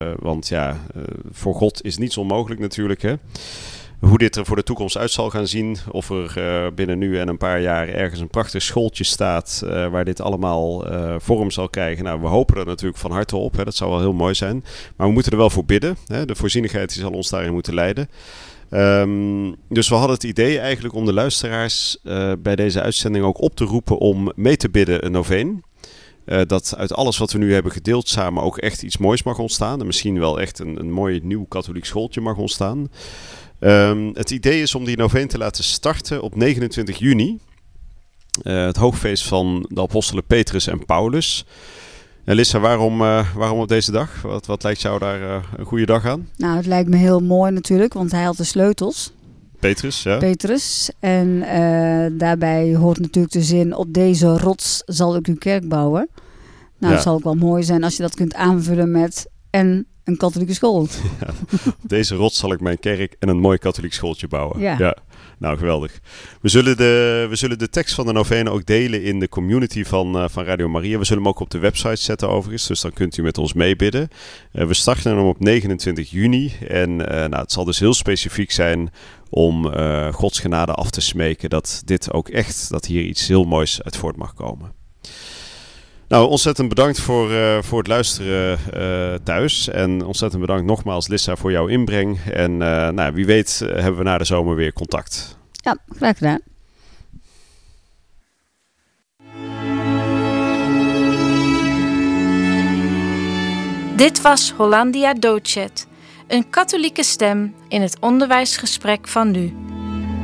Want voor God is niets onmogelijk natuurlijk, hè. Hoe dit er voor de toekomst uit zal gaan zien. Of er binnen nu en een paar jaar ergens een prachtig schooltje staat waar dit allemaal vorm zal krijgen. Nou, we hopen er natuurlijk van harte op. Hè. Dat zou wel heel mooi zijn. Maar we moeten er wel voor bidden. Hè. De voorzienigheid zal ons daarin moeten leiden. Dus we hadden het idee eigenlijk om de luisteraars bij deze uitzending ook op te roepen om mee te bidden een noveen. Dat uit alles wat we nu hebben gedeeld samen ook echt iets moois mag ontstaan. En misschien wel echt een mooi nieuw katholiek schooltje mag ontstaan. Het idee is om die noveen te laten starten op 29 juni. Het hoogfeest van de apostelen Petrus en Paulus. Lissa, waarom op deze dag? Wat lijkt jou daar een goede dag aan? Nou, het lijkt me heel mooi natuurlijk, want hij had de sleutels. Petrus, ja. Petrus. En daarbij hoort natuurlijk de zin: op deze rots zal ik uw kerk bouwen. Nou, het zal ook wel mooi zijn als je dat kunt aanvullen met en een katholieke school. Ja, op deze rots zal ik mijn kerk en een mooi katholiek schooltje bouwen. Ja. Nou, geweldig. We zullen de tekst van de novene ook delen in de community van Radio Maria. We zullen hem ook op de website zetten overigens, dus dan kunt u met ons meebidden. We starten hem op 29 juni en het zal dus heel specifiek zijn om Gods genade af te smeken dat hier iets heel moois uit voort mag komen. Nou, ontzettend bedankt voor het luisteren thuis. En ontzettend bedankt nogmaals, Lissa, voor jouw inbreng. En wie weet hebben we na de zomer weer contact. Ja, graag gedaan. Dit was Hollandia Docet, een katholieke stem in het onderwijsgesprek van nu.